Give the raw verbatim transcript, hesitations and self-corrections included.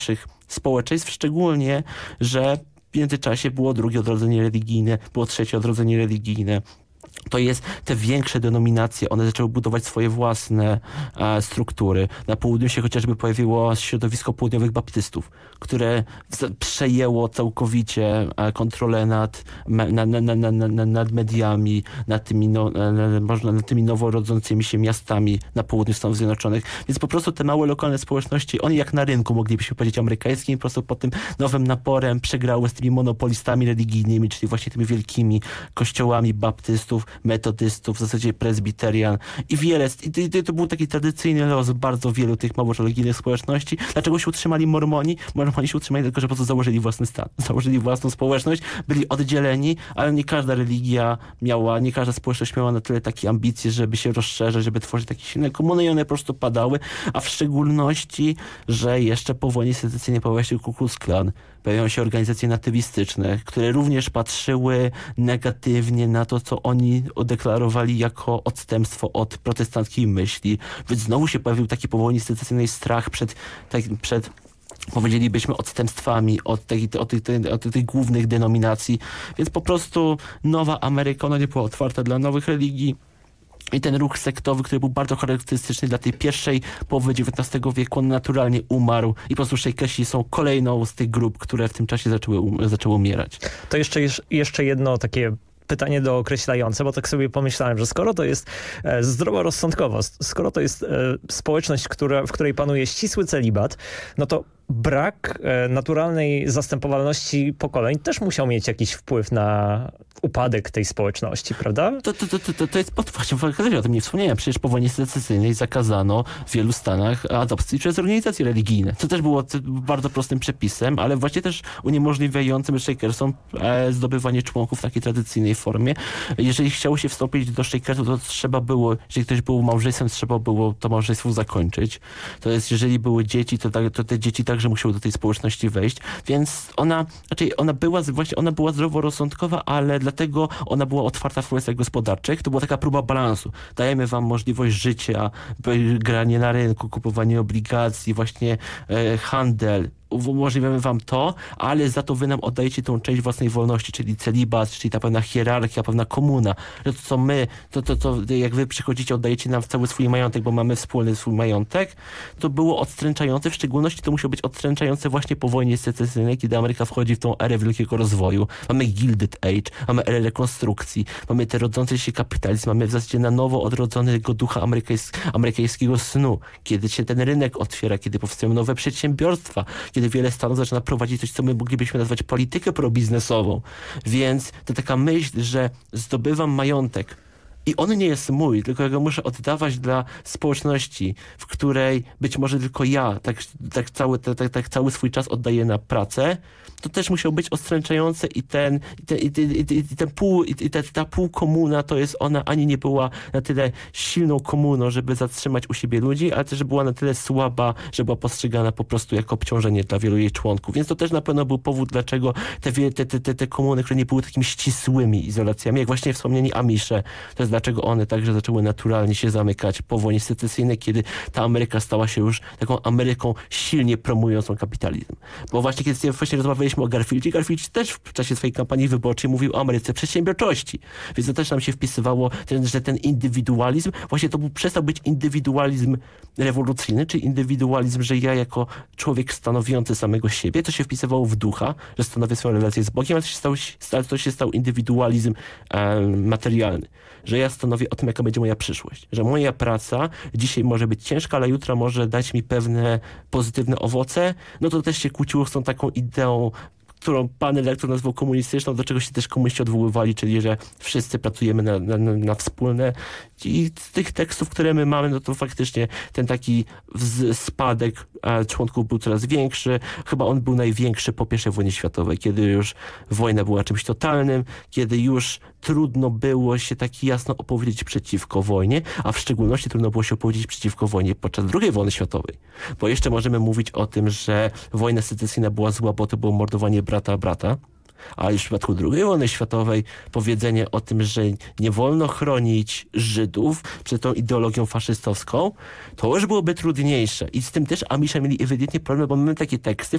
naszych społeczeństw, szczególnie, że w międzyczasie było drugie odrodzenie religijne, było trzecie odrodzenie religijne. To jest te większe denominacje, one zaczęły budować swoje własne e, struktury. Na południu się chociażby pojawiło środowisko południowych baptystów, które z, przejęło całkowicie e, kontrolę nad, me, na, na, na, na, na, nad mediami, nad tymi, no, na, można, nad tymi nowo rodzącymi się miastami na południu Stanów Zjednoczonych. Więc po prostu te małe lokalne społeczności, one jak na rynku, moglibyśmy powiedzieć, amerykańskim, po prostu pod tym nowym naporem przegrały z tymi monopolistami religijnymi, czyli właśnie tymi wielkimi kościołami baptystów, metodystów, w zasadzie prezbiterian i wiele. I to, to był taki tradycyjny los bardzo wielu tych mało religijnych społeczności. Dlaczego się utrzymali Mormoni? Mormoni się utrzymali tylko, że po prostu założyli własny stan. Założyli własną społeczność, byli oddzieleni, ale nie każda religia miała, nie każda społeczność miała na tyle takie ambicje, żeby się rozszerzać, żeby tworzyć takie silne komuny i one po prostu padały, a w szczególności, że jeszcze po wojnie secesyjnej pojawia się Ku Klux Klan. Pojawiają się organizacje natywistyczne, które również patrzyły negatywnie na to, co oni deklarowali jako odstępstwo od protestanckiej myśli. Więc znowu się pojawił taki po wojnie secesyjnej strach przed, tak, przed powiedzielibyśmy odstępstwami od, tej, od, tej, od tych głównych denominacji. Więc po prostu nowa Ameryka, ona nie była otwarta dla nowych religii. I ten ruch sektowy, który był bardzo charakterystyczny dla tej pierwszej połowy dziewiętnastego wieku, on naturalnie umarł i po prostu Shakersi są kolejną z tych grup, które w tym czasie zaczęły, um, zaczęły umierać. To jeszcze, jeszcze jedno takie pytanie dookreślające, bo tak sobie pomyślałem, że skoro to jest e, zdroworozsądkowo, skoro to jest e, społeczność, która, w której panuje ścisły celibat, no to brak e, naturalnej zastępowalności pokoleń też musiał mieć jakiś wpływ na upadek tej społeczności, prawda? To, to, to, to, to jest pod właśnie, o tym nie wspomniałem. Przecież po wojnie secesyjnej zakazano w wielu stanach adopcji przez organizacje religijne. To też było bardzo prostym przepisem, ale właśnie też uniemożliwiającym Shakersom e, zdobywanie członków w takiej tradycyjnej formie. Jeżeli chciało się wstąpić do Shakersów, to trzeba było, jeżeli ktoś był małżeństwem, trzeba było to małżeństwo zakończyć. To jest, jeżeli były dzieci, to, to te dzieci także musiały do tej społeczności wejść. Więc ona, znaczy ona była, właśnie ona była zdroworozsądkowa, ale dlatego ona była otwarta w kwestiach gospodarczych. To była taka próba balansu. Dajemy wam możliwość życia, granie na rynku, kupowanie obligacji, właśnie e, handel. Umożliwiamy wam to, ale za to wy nam oddajecie tą część własnej wolności, czyli celibat, czyli ta pewna hierarchia, pewna komuna. Że to co my, to, to, to jak wy przychodzicie, oddajecie nam cały swój majątek, bo mamy wspólny swój majątek, to było odstręczające, w szczególności to musiało być odstręczające właśnie po wojnie secesyjnej, kiedy Ameryka wchodzi w tą erę wielkiego rozwoju. Mamy Gilded Age, mamy erę rekonstrukcji, mamy ten rodzący się kapitalizm, mamy w zasadzie na nowo odrodzonego ducha amerykańs amerykańskiego snu, kiedy się ten rynek otwiera, kiedy powstają nowe przedsiębiorstwa, kiedy wiele stanów zaczyna prowadzić coś, co my moglibyśmy nazwać politykę probiznesową. Więc to taka myśl, że zdobywam majątek i on nie jest mój, tylko ja go muszę oddawać dla społeczności, w której być może tylko ja tak, tak, cały, tak, tak cały swój czas oddaję na pracę, to też musiał być odstręczające i ten, i ten, i ten, i ten, i ten pół, i ta, ta półkomuna to jest ona ani nie była na tyle silną komuną, żeby zatrzymać u siebie ludzi, ale też była na tyle słaba, że była postrzegana po prostu jako obciążenie dla wielu jej członków. Więc to też na pewno był powód, dlaczego te, te, te, te, te komuny, które nie były takimi ścisłymi izolacjami, jak właśnie wspomnieni Amisze, to jest dlaczego one także zaczęły naturalnie się zamykać po wojnie secesyjnej, kiedy ta Ameryka stała się już taką Ameryką silnie promującą kapitalizm. Bo właśnie kiedy właśnie rozmawialiśmy o Garfieldzie, Garfield też w czasie swojej kampanii wyborczej mówił o Ameryce przedsiębiorczości. Więc to też nam się wpisywało, ten, że ten indywidualizm, właśnie to był, przestał być indywidualizm rewolucyjny, czy indywidualizm, że ja jako człowiek stanowiący samego siebie, to się wpisywało w ducha, że stanowię swoją relację z Bogiem, ale to się stał, to się stał indywidualizm e, materialny. Że ja stanowię o tym, jaka będzie moja przyszłość. Że moja praca dzisiaj może być ciężka, ale jutro może dać mi pewne pozytywne owoce. No to też się kłóciło z tą taką ideą, którą pan redaktor nazwał komunistyczną, do czego się też komuniści odwoływali, czyli że wszyscy pracujemy na, na, na wspólne. I z tych tekstów, które my mamy, no to faktycznie ten taki spadek członków był coraz większy. Chyba on był największy po pierwszej wojnie światowej, kiedy już wojna była czymś totalnym, kiedy już trudno było się tak jasno opowiedzieć przeciwko wojnie, a w szczególności trudno było się opowiedzieć przeciwko wojnie podczas drugiej wojny światowej. Bo jeszcze możemy mówić o tym, że wojna secesyjna była zła, bo to było mordowanie brata brata. A już w przypadku drugiej wojny światowej powiedzenie o tym, że nie wolno chronić Żydów przed tą ideologią faszystowską, to już byłoby trudniejsze. I z tym też Amisze mieli ewidentnie problem, bo mamy takie teksty,